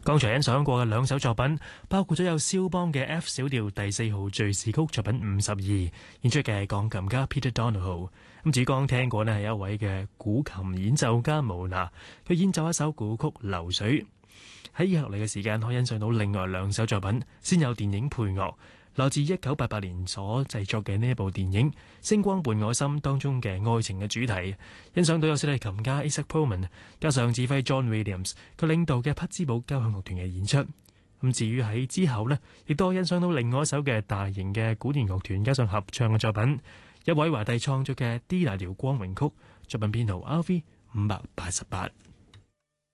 剛才欣賞過嘅兩首作品，包括咗有肖邦嘅 F 小調第4號敘事曲作品52，演出嘅係鋼琴家 Peter Donohoe。咁至於剛聽過呢係一位嘅古琴演奏家慕娜，佢演奏一首古曲《流水》。喺以下嚟嘅時間，可以欣賞到另外兩首作品，先有電影配樂，來自1988年所製作嘅呢一部電影《星光伴我心》當中嘅愛情嘅主題，欣賞到有小提琴家 Isaac Pullman 加上指揮 John Williams 佢領導嘅匹茲堡交響樂團嘅演出。咁至於喺之後呢，亦都欣賞到另外一首嘅大型嘅古典樂團加上合唱嘅作品，一位華帝創作嘅 D 大調光榮曲，作品編號 RV 588。